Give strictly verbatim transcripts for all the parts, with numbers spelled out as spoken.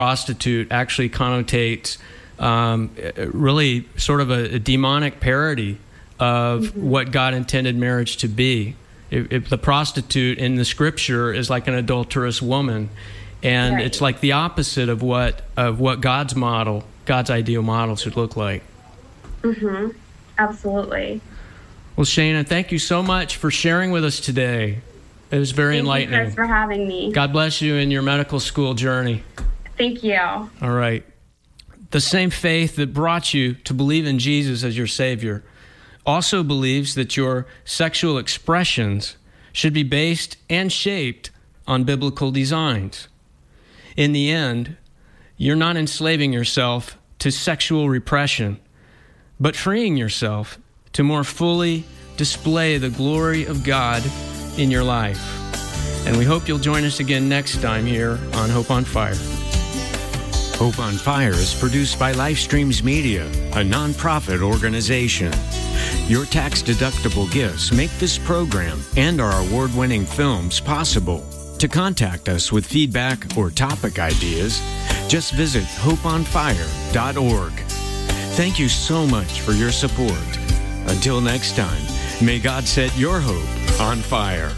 prostitute actually connotates um, really sort of a, a demonic parody of mm-hmm. what God intended marriage to be. If, if the prostitute in the scripture is like an adulterous woman, and right. it's like the opposite of what of what God's model, God's ideal model should look like. Mm-hmm. Absolutely. Well, Shana, thank you so much for sharing with us today. It was very thank enlightening. Thank you, Chris, for having me. God bless you in your medical school journey. Thank you. All right. The same faith that brought you to believe in Jesus as your Savior also believes that your sexual expressions should be based and shaped on biblical designs. In the end, you're not enslaving yourself to sexual repression, but freeing yourself to more fully display the glory of God in your life. And we hope you'll join us again next time here on Hope on Fire. Hope on Fire is produced by Lifestreams Media, a nonprofit organization. Your tax-deductible gifts make this program and our award-winning films possible. To contact us with feedback or topic ideas, just visit hope on fire dot org. Thank you so much for your support. Until next time, may God set your hope on fire.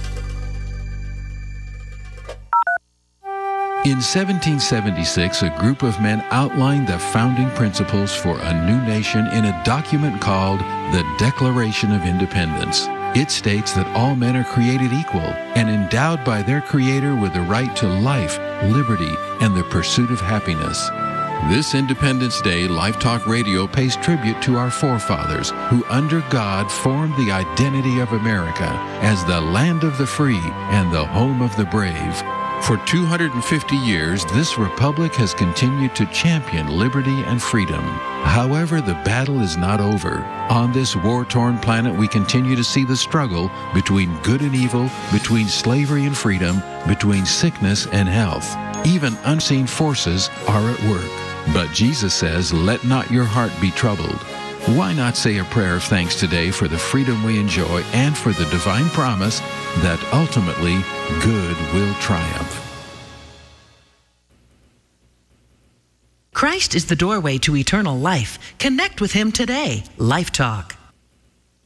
In seventeen seventy-six, a group of men outlined the founding principles for a new nation in a document called the Declaration of Independence. It states that all men are created equal and endowed by their Creator with the right to life, liberty, and the pursuit of happiness. This Independence Day, Life Talk Radio pays tribute to our forefathers who under God formed the identity of America as the land of the free and the home of the brave. For two hundred fifty years, this republic has continued to champion liberty and freedom. However, the battle is not over. On this war-torn planet, we continue to see the struggle between good and evil, between slavery and freedom, between sickness and health. Even unseen forces are at work. But Jesus says, "Let not your heart be troubled." Why not say a prayer of thanks today for the freedom we enjoy and for the divine promise that ultimately good will triumph? Christ is the doorway to eternal life. Connect with Him today. Life Talk.